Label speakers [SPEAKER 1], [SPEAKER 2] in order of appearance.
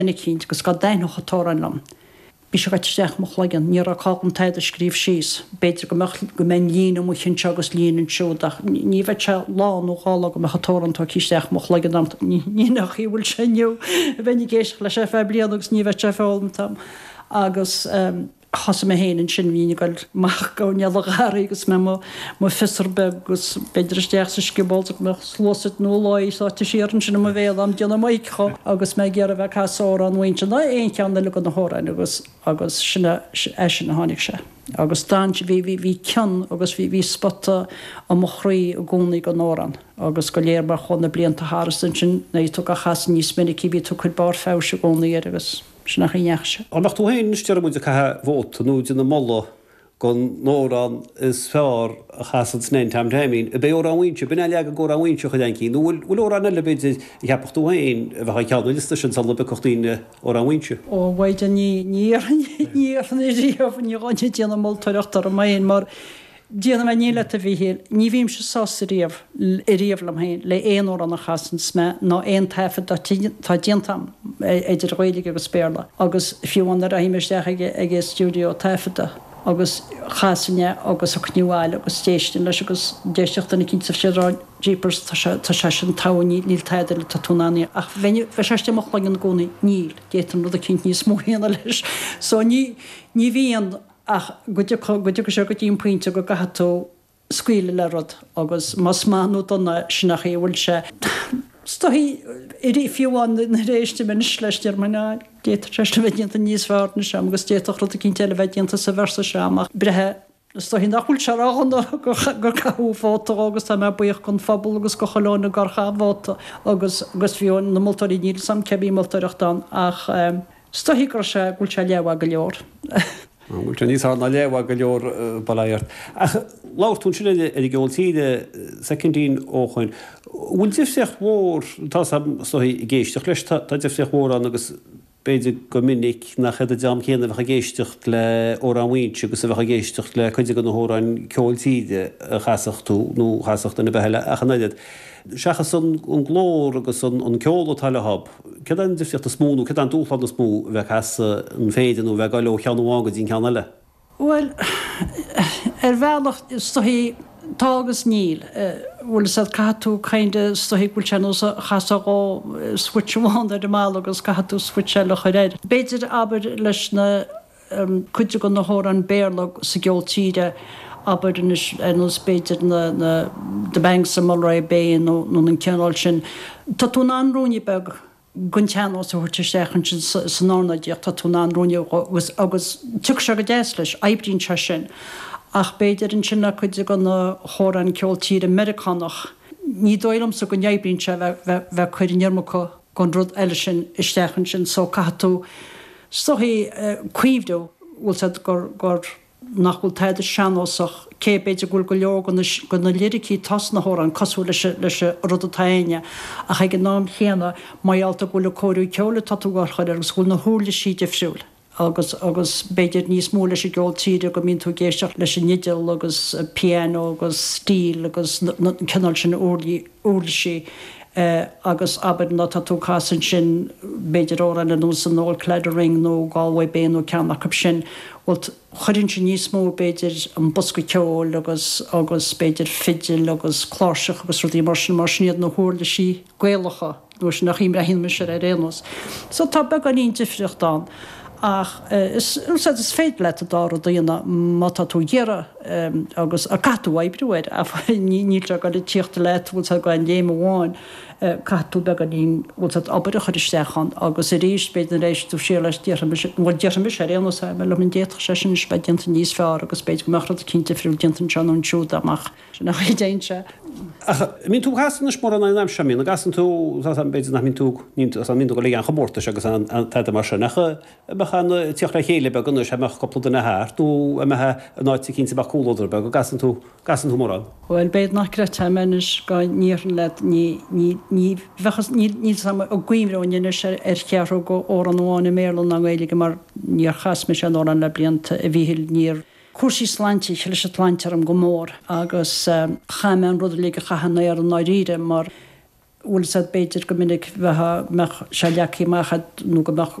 [SPEAKER 1] Ina cínt gus go dainach atóran lam. Bhí se gaiisteach mo chhlagan ní a cágan taid a scríb síos, beidir go men líana mu chin tegus líanaan siúdach. Ní bheith se lán ó gála go me chatóran tá cíisteach mo chhlagan am ní nach í bhfuil seniu bhenig géis le sé feh blianagus ní bheith se fáilm tam agus has me héanaan sin bhíine goil mach go nealagaí agus me mo fisarbe gus beidirsteach sa scibáil me slósit nó láí sáte síaran sin mo bhéal am deanna maiidcha agus me ggéar a bheith cáá an bhainte na éon ceanna le go na hórain agus sinna sin na tháinig se. Agus dáint bhí cean agus bhí spotta a mo chraí a gcónaí go nóran agus go léir mar chuna blianta hásan sin na tú a chasan níos minic bhí tú chuid bar fá se gcónaí agus. Nach se.
[SPEAKER 2] Annach tú héin stear muid a chathe bhót nó dina molla go nóran is fear a chasan snéin tam téimín, a bé ó anhainte, bin le go an bhainte chu dencí, nó bhfuil ó an eile beidir i heapach tú héin a bheit ceanna lista sin sal be cochtaíine ó an bhainte.
[SPEAKER 1] Ó bhaid a níorna ríomh ní gáinte déanana moltaireachtar a maon mar díanana me níle a bhíhéil, ní bhím se sása riamh I riamh lam héin le éon ó an chasan sme ná éon taifid tá díantam idir roiige agus spéirla. Agus fiúhain a híimiisteach ag stúdio taifida agus chasanne agus ochniuáil agus téistin leis agus déisteachtainna cinnta sérá jeepers tá se sin taí níl taidir le tatúnaí ach bheiste mo legan gcónaí níl déan rud a cinint níos móhéanana leis. So ní bhíon ach go se go dtíon pointe go gaható scuile le rud agus mas máú donna sinach bhfuil se. Stohí I fiúháin na réiste me leistir mana déiste bheitnta níos bhharna sem agus déach rud a cinn teile bheitnta sa versa seach brethe stohí nachhfuil se áganna gur caú fáta agus tá me buoch chun fabal agus go cholána garcha bháta agus bhíon na moltarí níl sam cebí moltaireachtain ach stohí gur se gúil se leabhha go leor.
[SPEAKER 2] Bhúilte níos na leabhha go leor bailairt. Láirtún sin i ggóiltíide secondín óchain. Bhfuil difteach mór tá stohí géisteach leis tá difteach mór an agus beidir go minic nach chud a deam chéanana bheitcha géisteach le ó an bhainte agus a bheitcha géisteach le chuide go na hóráin ceoltíide a chasachtú nó chasacht na beheile a chanéiad. Seachas san an glór agus an ceolú talile hab. Cad an difteach a smúnú, cad an dúchlan a smú bheith chasa an féidir bheith gáile ó cheanhága dín cheanile?
[SPEAKER 1] Well, bhealach stohí tágus níl bhfuil sa catú chuinde stohí bhfuil se nó chasá switchháin de má agus catú switche le churéid. Beidir aber leis na chuide go na hóran béirlag sa geoltíide aber nos beidir na de bank sa Mulray Bay nó an ceanál sin. Tá tú anrúni beg guntean ó thuirte sechan sin san nánaíocht tá tú anrúni agus tu se go déis leis aibrín se sin. Ach beidir an sinna chuide go na hóran ceoltíide Americanach. Ní dóilm sa go neibrín se bheith chuirnearmacha gon rud eile sin istechan sin so catú. Stohí cuiomhdó bhfuil gur nachhfuil taidir seanósach cé beidir gúil go leor go na lyricí tas na hóran cosú leis rud a taine a cha gin nám chéana maialta gúil le choirú ceola tatúáchair agus gúil na thuúla sí defriúil. agus beidir níos mó leis geoltíide go mín tú géisteach leis nidal agus piano agus stíl agus cenal sin úlaí agus aber na tú cásan sin beidir óran nó san nóil cleidiring nó Galway Bay nó ceannach sin bhil chuirinn sin níos mó beidir an busca ceol agus beidir fidil agus chláiseach agus rudí mar sníad nó thuúla sí gcualacha nó sin nach hím a hin me sé rénos. So tá be an íon difriochtán. Ach is féit le a dá a dhéanana mata tú dhéire agus a catú ébrúid a níre go tíochtta leit bhil a go an déime bháin catú be an íon bhil aber chuiristechan agus a rééis beit an rééis tú sé leis bhil dear mis sé réanana me le déach sé sin spedianta níos fear agus beit go mechra a cinnta friú diantan sean an siúd amach sin nach déintse.
[SPEAKER 2] Mín tú gasan mór an am sem mín, gasan tú beidir nach mín tú mín go le an chomórta agus an teide mar sinnacha bechan tíoch le chéile be gunna semach coppla na háir, tú a methe an áid cinnta bach cúlóidir be go gasan tú mórán.
[SPEAKER 1] Bhfuil beid nach grete menis go níoran le ní sam ó gcuimhráine sé cearú go ó an bháinna mélan an ghailige mar níor chasme sé nó an le blianta a bhíhil níor cuasí sláinte leis Atlantar am go mór agus chaime an rud líige chahanna ar an náíide mar bhfuil sa beidir go minic bheit meach se leachí maichad nó go